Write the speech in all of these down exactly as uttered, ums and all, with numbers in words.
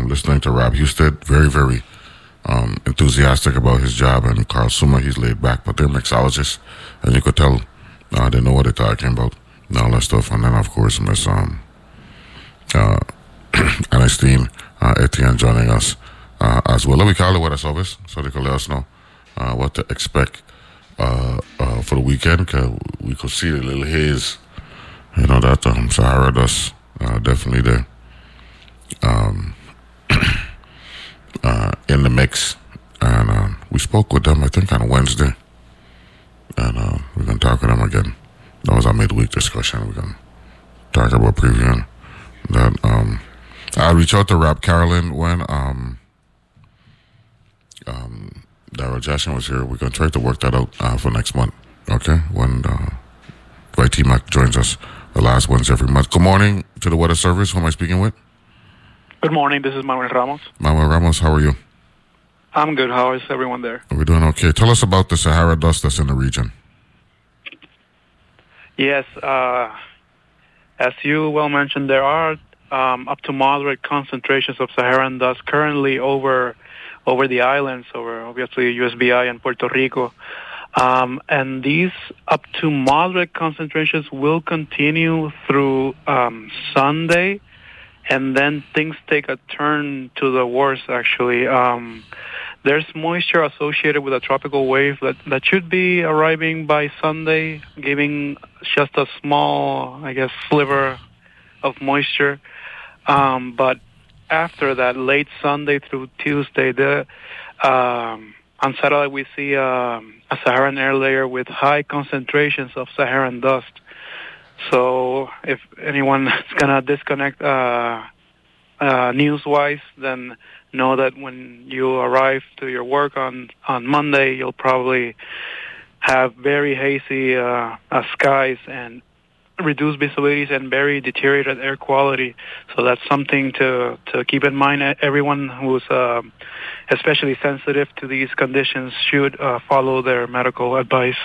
um, listening to Rob Husted, very, very um, enthusiastic about his job, and Carl Suma, he's laid back, but they're mixologists, and you could tell uh, they know what they're talking about and all that stuff. And then, of course, Miss um, uh, Ernestine uh, Etienne joining us uh, as well. Let me call it with us service so they can let us know uh, what to expect uh, uh, for the weekend, because we could see the little haze, you know, that um, Sahara dust uh, definitely there. Um, uh, in the mix, and uh, we spoke with them I think on Wednesday, and uh, we're gonna talk with them again. That was our midweek discussion. We're gonna talk about previewing that. Um, I'll reach out to Rob Carolyn when um, um, Daryl Jackson was here. We're gonna try to work that out uh, for next month. Okay, when uh, Y T Mac joins us the last Wednesday every month. Good morning to the Weather Service. Who am I speaking with? Good morning. This is Manuel Ramos. Manuel Ramos, how are you? I'm good. How is everyone there? We're doing okay. Tell us about the Sahara dust that's in the region. Yes, uh, as you well mentioned, there are um, up to moderate concentrations of Saharan dust currently over over the islands, over obviously U S V I and Puerto Rico. Um, and these up to moderate concentrations will continue through um, Sunday. And then things take a turn to the worse, actually. Um, there's moisture associated with a tropical wave that, that should be arriving by Sunday, giving just a small, I guess, sliver of moisture. Um, but after that, late Sunday through Tuesday, the um, on Saturday we see um, a Saharan air layer with high concentrations of Saharan dust. So if anyone is going to disconnect uh, uh, news-wise, then know that when you arrive to your work on, on Monday, you'll probably have very hazy uh, uh, skies and reduced visibilities and very deteriorated air quality. So that's something to, to keep in mind. Everyone who's uh, especially sensitive to these conditions should uh, follow their medical advice.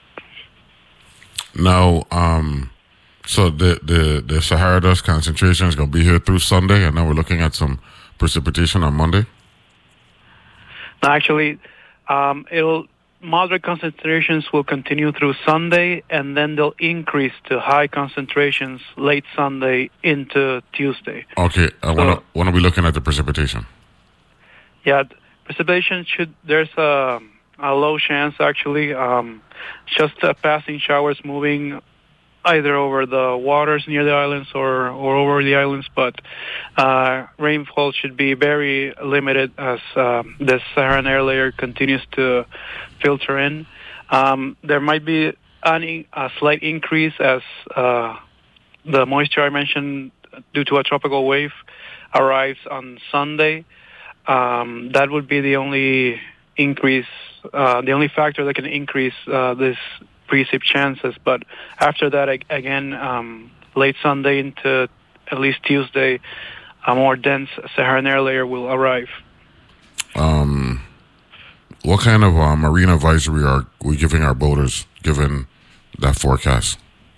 Now, um... So the, the, the Sahara dust concentration is going to be here through Sunday, and then we're looking at some precipitation on Monday? No, actually, um, it'll moderate concentrations will continue through Sunday, and then they'll increase to high concentrations late Sunday into Tuesday. Okay, uh, so, when are we looking at the precipitation? Yeah, precipitation should, there's a, a low chance, actually, um, just uh, passing showers moving either over the waters near the islands or, or over the islands, but uh, rainfall should be very limited as uh, the Saharan air layer continues to filter in. Um, there might be an, a slight increase as uh, the moisture I mentioned due to a tropical wave arrives on Sunday. Um, that would be the only increase, uh, the only factor that can increase uh, this precip chances, but after that, again, um, late Sunday into at least Tuesday, a more dense Saharan air layer will arrive. Um, what kind of uh, marine advisory are we giving our boaters, given that forecast?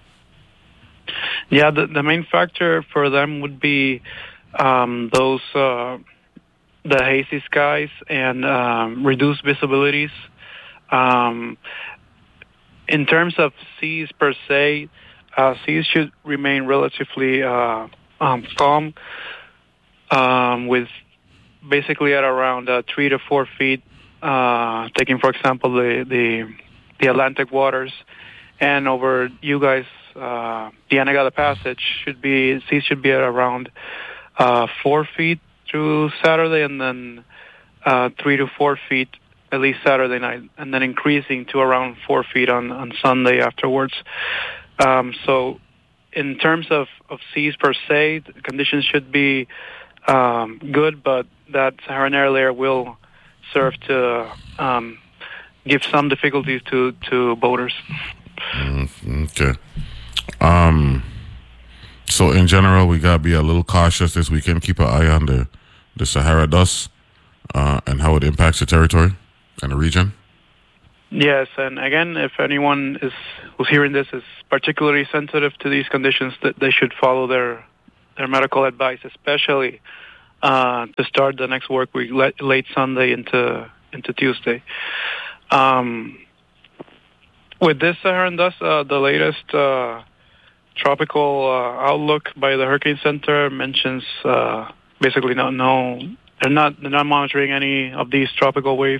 Yeah, the, the main factor for them would be um, those uh, the hazy skies and um, reduced visibilities. Um, In terms of seas per se, uh, seas should remain relatively uh, um, calm, um, with basically at around uh, three to four feet. Uh, taking, for example, the, the the Atlantic waters, and over you guys, uh, the Anegada Passage should be seas should be at around uh, four feet through Saturday, and then uh, three to four feet at least Saturday night, and then increasing to around four feet on, on Sunday afterwards. Um, so in terms of, of seas per se, the conditions should be um, good, but that Saharan air layer will serve to um, give some difficulties to, to boaters. Mm, okay. Um, so in general, we got to be a little cautious this weekend. Keep an eye on the, the Sahara dust uh, and how it impacts the territory and the region? Yes, and again, if anyone is who's hearing this is particularly sensitive to these conditions, that they should follow their their medical advice, especially uh, to start the next work week late, late Sunday into into Tuesday. Um, with this Saharan dust, uh, the latest uh, tropical uh, outlook by the Hurricane Center mentions uh, basically no, no, they're not they're not monitoring any of these tropical waves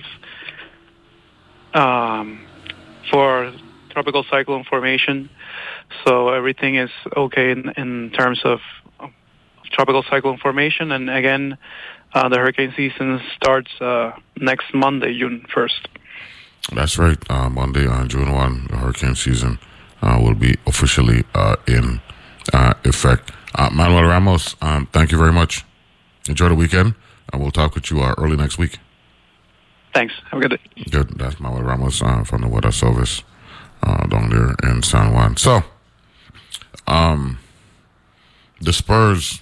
um, for tropical cyclone formation. So everything is okay in, in terms of tropical cyclone formation. And again, uh, the hurricane season starts uh, next Monday, June first. That's right. Uh, Monday on June first, the hurricane season uh, will be officially uh, in uh, effect. Uh, Manuel Ramos, um, thank you very much. Enjoy the weekend, and we'll talk with you uh, early next week. Thanks. Have a good day. Good. That's Manuel Ramos uh, from the Weather Service uh, down there in San Juan. So, um, the Spurs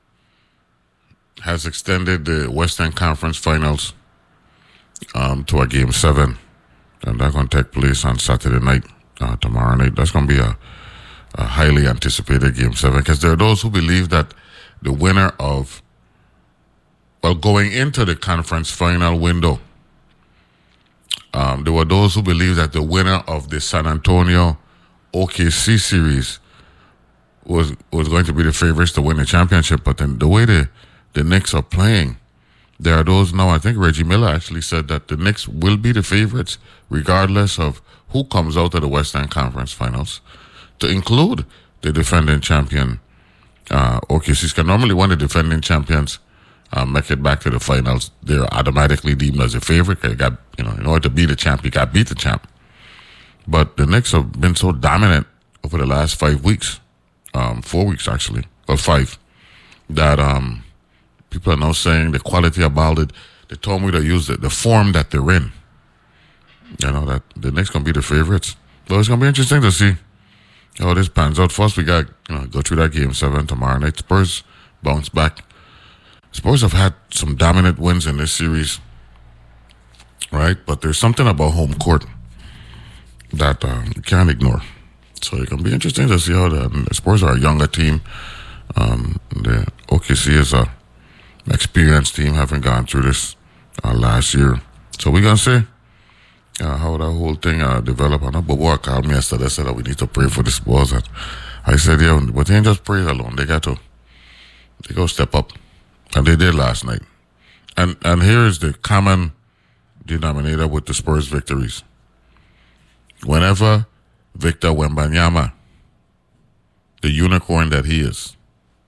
has extended the Western Conference Finals um, to a game seven, and that's going to take place on Saturday night, uh, tomorrow night. That's going to be a, a highly anticipated game seven, because there are those who believe that the winner of, well, going into the conference final window, um, there were those who believe that the winner of the San Antonio O K C series was was going to be the favorites to win the championship. But then the way the the Knicks are playing, there are those now. I think Reggie Miller actually said that the Knicks will be the favorites regardless of who comes out of the Western Conference Finals, to include the defending champion uh, O K C. Because normally when the defending champions uh, make it back to the finals, they're automatically deemed as a favorite. They got, you know, in order to beat the champ, you got to beat the champ. But the Knicks have been so dominant over the last five weeks, um, four weeks actually, or five, that um, people are now saying the quality about it, they told me to use the, the form that they're in. You know, that the Knicks going to be the favorites. But it's going to be interesting to see how this pans out. First, we got, you know, go through that game seven tomorrow night. Spurs bounce back. Spurs have had some dominant wins in this series, right? But there's something about home court that uh, you can't ignore. So it can be interesting to see how the, the Spurs are a younger team. Um, the O K C is a experienced team, having gone through this uh, last year. So we're going to see uh, how that whole thing uh, develop. I know Bobo called me yesterday, said that we need to pray for the Spurs. And I said, yeah, but they ain't just pray alone. They got to, they go step up. And they did last night. And and here is the common denominator with the Spurs victories. Whenever Victor Wembanyama, the unicorn that he is,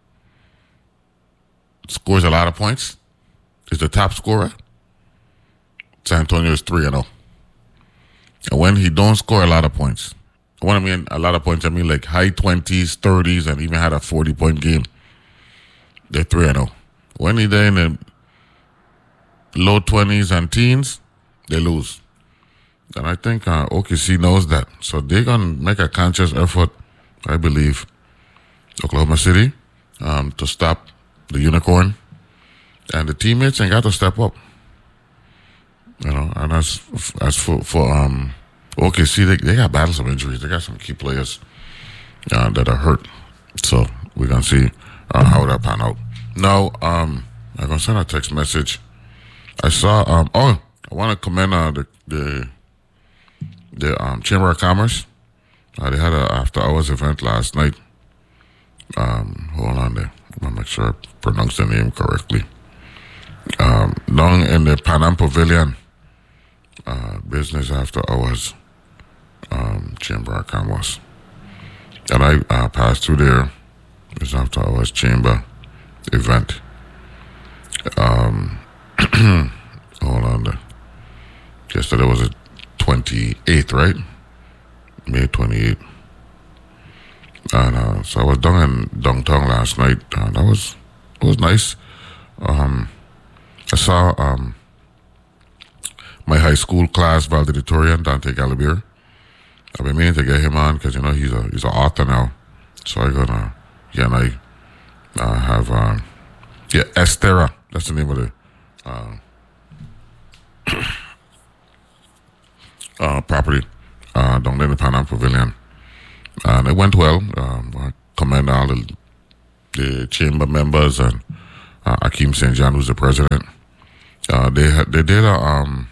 scores a lot of points, is the top scorer, San Antonio is three and oh. And when he don't score a lot of points, when I mean a lot of points, I mean like high twenties, thirties, and even had a forty-point game, they're three and oh. When they're in the low twenties and teens, they lose. And I think uh, O K C knows that. So they're going to make a conscious effort, I believe, Oklahoma City, um, to stop the unicorn. And the teammates ain't got to step up. You know, and as as for, for um, O K C, they, they got battles of injuries. They got some key players uh, that are hurt. So we're going to see uh, how that pan out. Now, um, I'm going to send a text message. I saw, um, oh, I want to commend uh, the the, the um, Chamber of Commerce. Uh, they had an after-hours event last night. Um, hold on there. I want to make sure I pronounce the name correctly. Um, down in the Pan Am Pavilion, uh, business after hours, um, Chamber of Commerce. And I uh, passed through there. It's after hours chamber event. Um, hold on there. Yesterday was the twenty-eighth, right? May twenty-eighth. And uh, so I was down in downtown last night. Uh, that was it was nice. Um, I saw um, my high school class valedictorian, Dante Galibier. I've been meaning to get him on because, you know, he's a he's an author now. So I'm gonna, yeah, and I uh, have, uh, yeah, Estera. That's the name of the uh, uh, property uh, down there in the Pan Am Pavilion. And it went well. Um, I commend all the, the chamber members and uh, Akeem Saint John, who's the president. Uh, they had, they did a um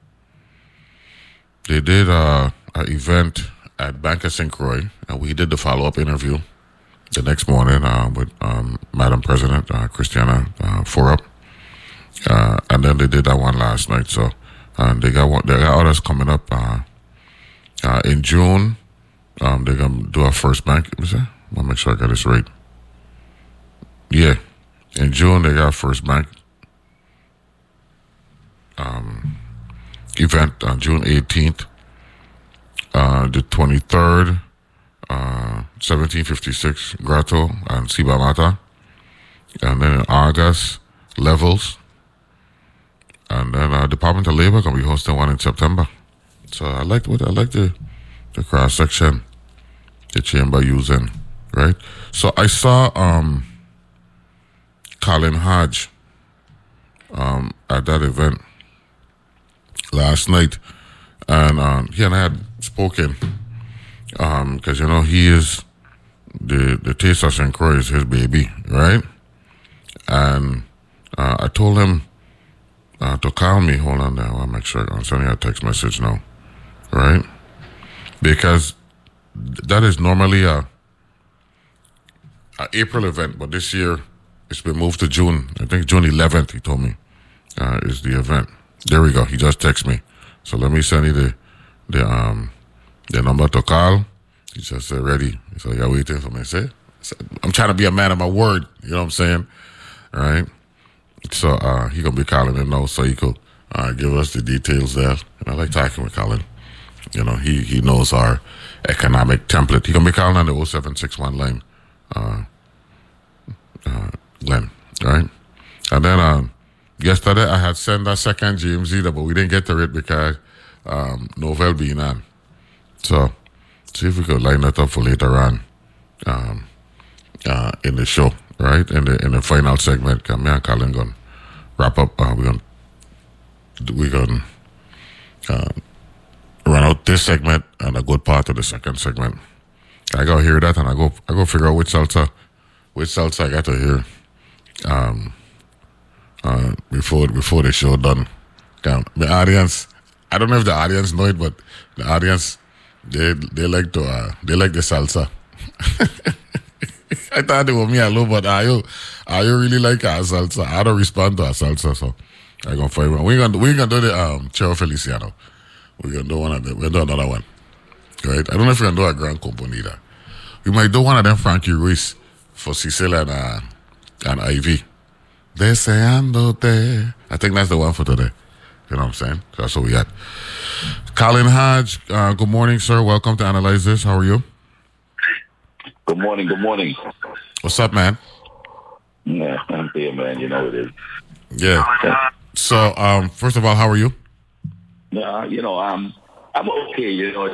they did a, a event at Bank of Saint Croix, and we did the follow up interview the next morning uh, with um, Madam President uh, Christiana uh, Forup, uh, and then they did that one last night. So and they got one, they got others coming up uh, uh, in June. Um, they're gonna do our first bank. Let me see. I want to make sure I got this right. Yeah, in June they got first bank um, event on June eighteenth, uh, the twenty-third, uh, seventeen fifty-six Grotto and Siba Mata, and then in August, Levels, and then uh, Department of Labor gonna be hosting one in September. So I like what I like the the cross section the chamber using, right? So I saw um, Colin Hodge um, at that event last night, and um, he and I had spoken because um, you know he is the the Taste of Saint Croix is his baby, right? And uh, I told him uh, to call me. Hold on, there. I want to make sure I'm sending you a text message now, right? Because that is normally a, a April event, but this year it's been moved to June. I think June eleventh. He told me uh, is the event. There we go. He just texted me. So let me send you the the um the number to call. He just said ready. So you're waiting for me. Say, I'm trying to be a man of my word. You know what I'm saying? All right. So uh, he gonna be calling in now, so he could uh, give us the details there. And I like talking with Colin. You know, he he knows our economic template. He gonna be calling on the oh seven six one line, uh, uh, Glenn. All right. And then um, yesterday I had sent that second G M Z, but we didn't get to it because um, Novell being on. So see if we could line that up for later on um, uh, in the show, right? In the in the final segment, come me and Colin gonna wrap up. Uh, we're gonna we're gonna uh, run out this segment and a good part of the second segment. I go hear that and I go I go figure out which salsa which salsa I got to hear um, uh, before before the show done. Um, the audience, I don't know if the audience know it, but the audience they they like to uh, they like the salsa. I thought it was me alone, but are you are you really like our salsa? I don't respond to our salsa, so I gonna find one. We gonna we gonna do the um Cheo Feliciano. We're gonna do one of them. We're gonna do another one, right? I don't know if we're gonna do a Grand Componida. We might do one of them Frankie Ruiz for Cecilia and uh, and Ivy. Deseándote. I think that's the one for today. You know what I'm saying? That's what we got. Colin Hodge, uh, good morning, sir. Welcome to Analyze This. How are you? Good morning, good morning. What's up, man? Yeah, I'm here, man. You know it is. Yeah. So, um, first of all, how are you? Nah, you know, I'm I'm okay, you know.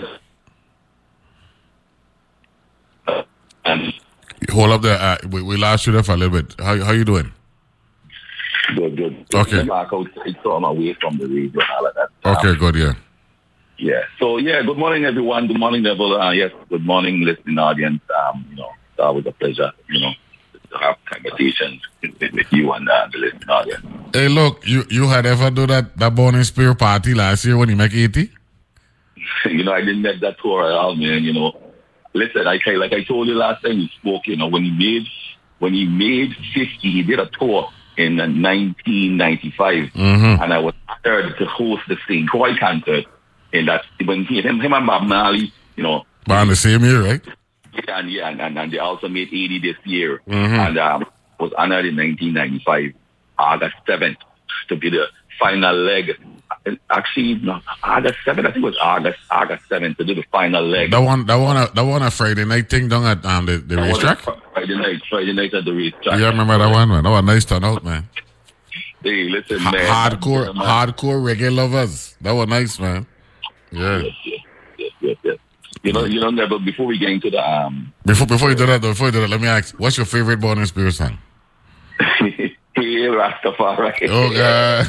Uh, and Hold up there. Uh, we, we lost you there for a little bit. How how you doing? good, good. Okay. I'm back out, so I'm away from the radio and all of that. Okay, Um, good, yeah. Yeah. So yeah, good morning everyone. Good morning, Neville. Uh, yes, good morning, listening audience. Um, you know, it's always a pleasure, you know, to have conversations with, with you and uh, the listening audience. Hey, look, you, you had ever do that, that Born in Spirit party last year when you make eighty? You know, I didn't make that tour at all, man. You know, listen, I tell, like I told you last time we spoke. You know, when he made when he made fifty, he did a tour in uh, nineteen ninety-five, Mm-hmm. and I was honored to host the Saint Croix concert. And that's when he, him, him and Bob Marley, you know, But on the same year, right? and yeah, and, and, and they also made eighty this year, Mhm. and um, was honored in nineteen ninety-five, August seventh, to be the final leg. Actually, no, August seventh. I think it was August August seventh to do the final leg. That one, that one, that one, a Friday night thing down at um, the, the That was racetrack. Friday night, Friday night at the racetrack. Yeah, I remember that one, man. That was a nice turnout, man. Hey, listen, Ha- man. hardcore, man. hardcore reggae lovers. That was nice, man. Yeah. Yes, yes, yes, yes, yes. You know, you know, Neville, before we get into the um, Before before you do that, though, before you do that, let me ask, what's your favorite Born in Spirit song? hey, Rastafari. Oh God.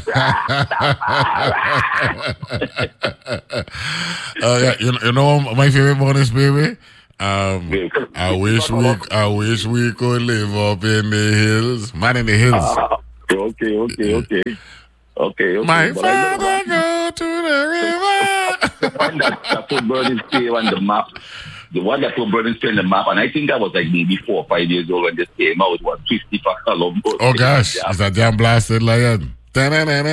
Oh yeah, you, you know my favorite Born in Spirit? Um, I wish we, I wish we could live up in the hills. Man in the hills. Uh, okay, okay, okay, okay. okay. My But father go to the river. the one that, that put Burning Spear on the map, the one that put Burning Spear on the map, and I think I was like maybe four or five years old when this came out, was fifty for Columbus. Oh gosh, it's a damn blasted lion. And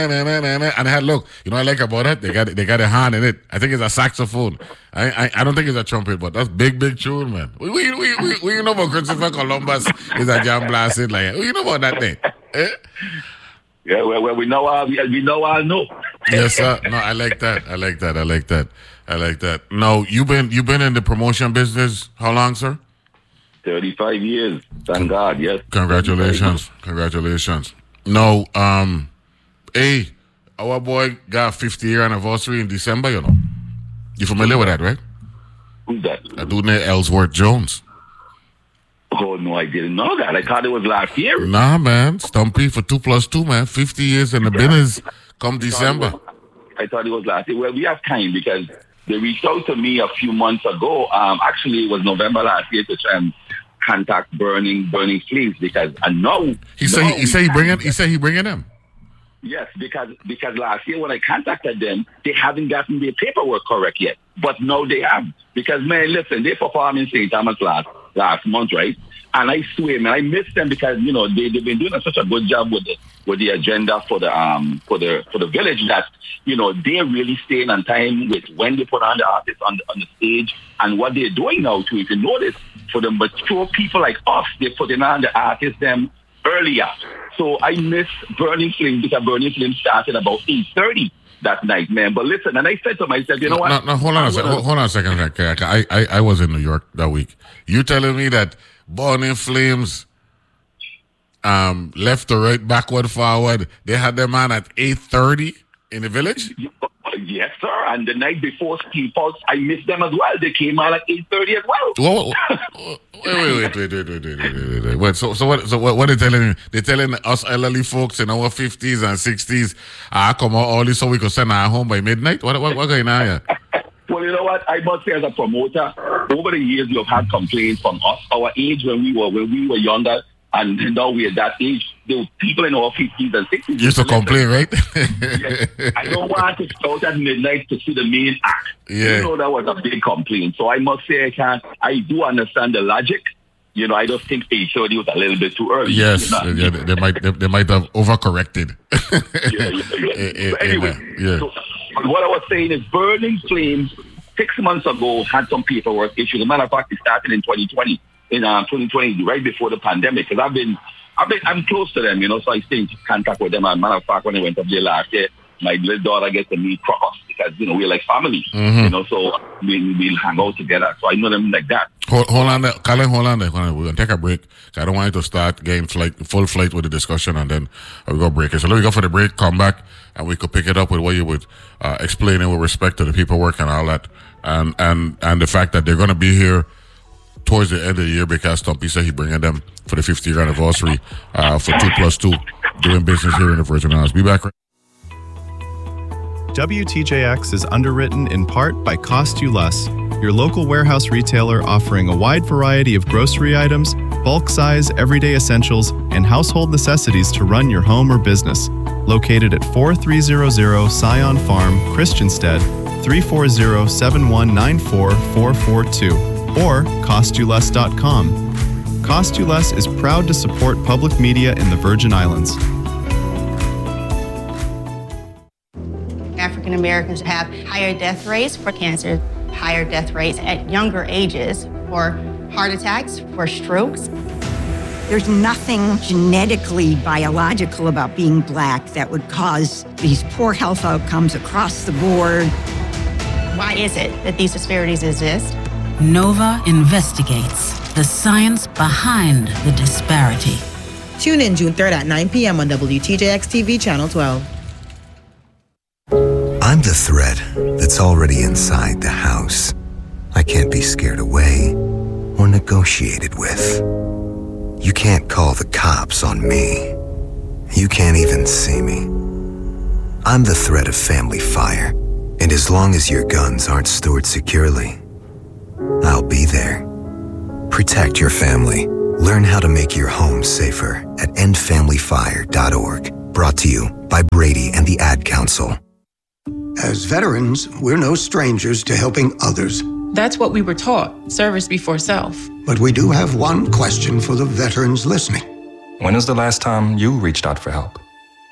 I had look, you know what I like about it? They got they got a hand in it. I think it's a saxophone. I I, I don't think it's a trumpet, but that's big big tune, man. We we we we, we know about Christopher Columbus is a jam blasted lion. We know about that thing. Eh? Yeah, well, well, we know our we, we know our no. Yes, sir. No, I like that. I like that. I like that. I like that. No, you've been you've been in the promotion business how long, sir? Thirty-five years. Thank God. Yes. Congratulations. Congratulations. No, um. Hey, our boy got fifty year anniversary in December, you know. You familiar with that, right? Who's that? A dude named Ellsworth Jones. Oh, no, I didn't know that. I thought it was last year. Nah, man. Stumpy for two plus two, man. fifty years in the business come December. I thought it was last year. Well, we have time because they reached out to me a few months ago. Um, actually, it was November last year to try and contact Burning Burning Flames because I know. He said he, he said he bringing he said he bringing them. Yes, because because last year when I contacted them, they haven't gotten their paperwork correct yet. But now they have. Because, man, listen, they performed in Saint Thomas last last month, right? And I swear, man, I miss them because, you know, they, they've been doing such a good job with the with the agenda for the um for the for the village that, you know, they're really staying on time with when they put on the artists on the, on the stage and what they're doing now, too. If you notice, for the mature people like us, they're putting on the artists them earlier. So I miss Burning Flame because Burning Flame started about eight thirty that night, man. But listen, and I said to myself, you know what? No, no, hold on a second. Hold on a second. I, I, I was in New York that week. You telling me that Burning Flames, um, left to right, backward, forward, they had them on at eight thirty in the village? Yes, sir. And the night before Steve Pulse, I missed them as well. They came out at eight thirty as well. Whoa, wait, wait, wait, wait, wait, wait, wait, wait, wait. Wait, so, so what? So what? What are they telling me? They're telling us elderly folks in our fifties and sixties, ah, come out early so we could send our home by midnight. What? What? What going on here? Well, you know what? I must say, as a promoter, over the years, you've had complaints from us, our age when we were when we were younger. And now we're that age. There were people in our fifties and sixties. You used to complain, right? Yes. I don't want to start at midnight to see the main act. Yeah. You know, that was a big complaint. So I must say, I can't, I do understand the logic. You know, I just think eight thirty was a little bit too early. Yes, you know? yeah, they, they might they, they might have overcorrected. yeah, yeah, yeah. But anyway, yeah. So what I was saying is Burning Flames six months ago had some paperwork issues. As a matter of fact, it started in twenty twenty. In uh, twenty twenty, right before the pandemic, because I've been, I've been, I'm close to them, you know, so I stay in contact with them. As a matter of fact, when I went up there last year, my little daughter gets to meet Crocus because, you know, we're like family, mm-hmm. you know, so we, we'll hang out together. So I know them like that. Hold, hold on there, Colin, hold on there. Hold on. We're going to take a break. I don't want you to start getting flight, full flight with the discussion and then we're going to break it. So let me go for the break, come back, and we could pick it up with what you would uh, explain with respect to the paperwork and all that. And, and, and the fact that they're going to be here towards the end of the year because Stumpy said he's bringing them for the fiftieth year anniversary uh, for two plus two, doing business here in the Virgin Islands. Be back. W T J X is underwritten in part by Cost You Less, your local warehouse retailer offering a wide variety of grocery items, bulk size, everyday essentials, and household necessities to run your home or business. Located at forty-three hundred Scion Farm, Christiansted, three four zero, seven one nine four, four four two. Or cost you less dot com. Cost You Less is proud to support public media in the Virgin Islands. African Americans have higher death rates for cancer, higher death rates at younger ages for heart attacks, for strokes. There's nothing genetically biological about being Black that would cause these poor health outcomes across the board. Why is it that these disparities exist? Nova investigates the science behind the disparity. Tune in June third at nine p.m. on W T J X T V Channel twelve. I'm the threat that's already inside the house. I can't be scared away or negotiated with. You can't call the cops on me. You can't even see me. I'm the threat of family fire, and as long as your guns aren't stored securely, I'll be there. Protect your family. Learn how to make your home safer at end family fire dot org. Brought to you by Brady and the Ad Council. As veterans, we're no strangers to helping others. That's what we were taught, service before self. But we do have one question for the veterans listening. When was the last time you reached out for help?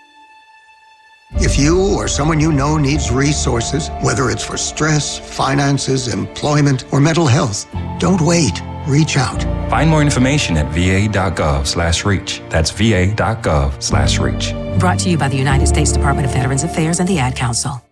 If you or someone you know needs resources, whether it's for stress, finances, employment, or mental health, don't wait. Reach out. Find more information at va.gov slash reach. That's va.gov slash reach. Brought to you by the United States Department of Veterans Affairs and the Ad Council.